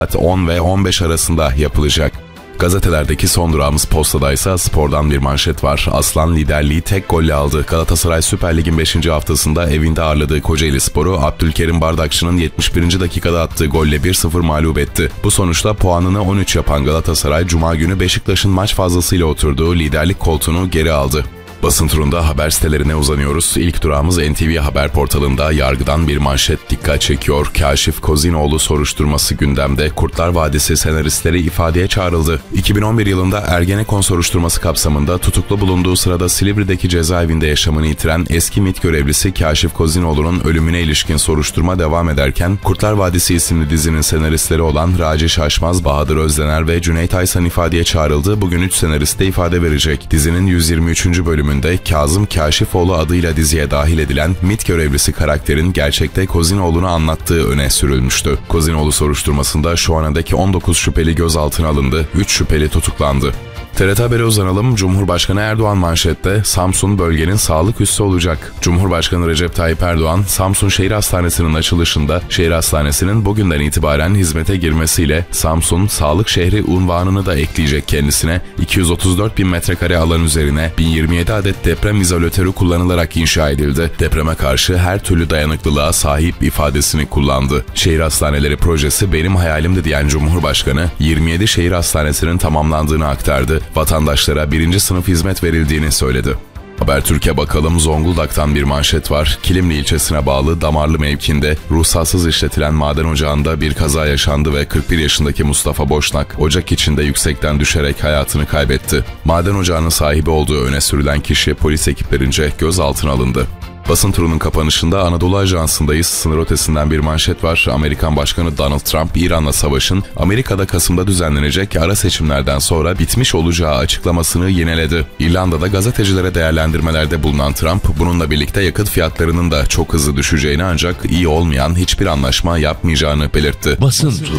saat 10 ve 15 arasında yapılacak. Gazetelerdeki son durağımız Posta'daysa spordan bir manşet var. Aslan liderliği tek golle aldı. Galatasaray Süper Lig'in 5. haftasında evinde ağırladığı Kocaelispor'u Abdülkerim Bardakçı'nın 71. dakikada attığı golle 1-0 mağlup etti. Bu sonuçla puanını 13 yapan Galatasaray, Cuma günü Beşiktaş'ın maç fazlasıyla oturduğu liderlik koltuğunu geri aldı. Basın turunda haber sitelerine uzanıyoruz. İlk durağımız NTV Haber portalında yargıdan bir manşet dikkat çekiyor. Kaşif Kozinoğlu soruşturması gündemde. Kurtlar Vadisi senaristleri ifadeye çağrıldı. 2011 yılında Ergenekon soruşturması kapsamında tutuklu bulunduğu sırada Silivri'deki cezaevinde yaşamını yitiren eski MİT görevlisi Kaşif Kozinoğlu'nun ölümüne ilişkin soruşturma devam ederken Kurtlar Vadisi isimli dizinin senaristleri olan Raciş Aşmaz, Bahadır Özdener ve Cüneyt Aysan ifadeye çağrıldı. Bugün 3 senarist de ifade verecek. Dizinin 123. bölümünde Kazım Kaşifoğlu adıyla diziye dahil edilen MİT görevlisi karakterin gerçekte Kozinoğlu'nu anlattığı öne sürülmüştü. Kozinoğlu soruşturmasında şu ana dek 19 şüpheli gözaltına alındı, 3 şüpheli tutuklandı. TRT Haber'e uzanalım. Cumhurbaşkanı Erdoğan manşette, Samsun bölgenin sağlık üssü olacak. Cumhurbaşkanı Recep Tayyip Erdoğan, Samsun Şehir Hastanesi'nin açılışında şehir hastanesinin bugünden itibaren hizmete girmesiyle Samsun Sağlık Şehri unvanını da ekleyecek kendisine. 234 bin metrekare alan üzerine 1027 adet deprem izolatörü kullanılarak inşa edildi. Depreme karşı her türlü dayanıklılığa sahip ifadesini kullandı. Şehir hastaneleri projesi benim hayalimdi diyen Cumhurbaşkanı, 27 şehir hastanesinin tamamlandığını aktardı. Vatandaşlara 1. sınıf hizmet verildiğini söyledi. Habertürk'e bakalım. Zonguldak'tan bir manşet var. Kilimli ilçesine bağlı Damarlı mevkinde ruhsatsız işletilen maden ocağında bir kaza yaşandı ve 41 yaşındaki Mustafa Boşnak ocak içinde yüksekten düşerek hayatını kaybetti. Maden ocağının sahibi olduğu öne sürülen kişi polis ekiplerince gözaltına alındı. Basın turunun kapanışında Anadolu Ajansı'ndayız. Sınır ötesinden bir manşet var. Amerikan Başkanı Donald Trump, İran'la savaşın Amerika'da Kasım'da düzenlenecek ara seçimlerden sonra bitmiş olacağı açıklamasını yineledi. İrlanda'da gazetecilere değerlendirmelerde bulunan Trump, bununla birlikte yakıt fiyatlarının da çok hızlı düşeceğini ancak iyi olmayan hiçbir anlaşma yapmayacağını belirtti. Basın turu.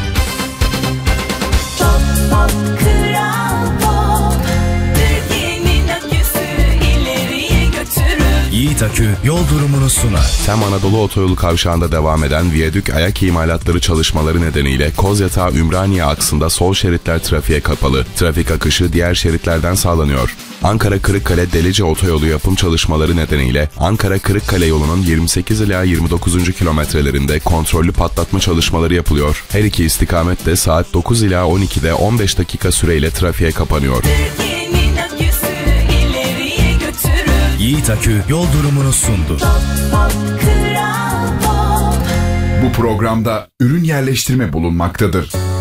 Yiğit Akü yol durumunu sunar. Tem Anadolu Otoyolu kavşağında devam eden viyadük ayak imalatları çalışmaları nedeniyle Kozyatağı Ümraniye aksında sol şeritler trafiğe kapalı. Trafik akışı diğer şeritlerden sağlanıyor. Ankara-Kırıkkale Delice Otoyolu yapım çalışmaları nedeniyle Ankara-Kırıkkale yolunun 28 ila 29. kilometrelerinde kontrollü patlatma çalışmaları yapılıyor. Her iki istikamet de saat 9 ila 12'de 15 dakika süreyle trafiğe kapanıyor. Yiğit Akü yol durumunu sundu. Bu programda ürün yerleştirme bulunmaktadır.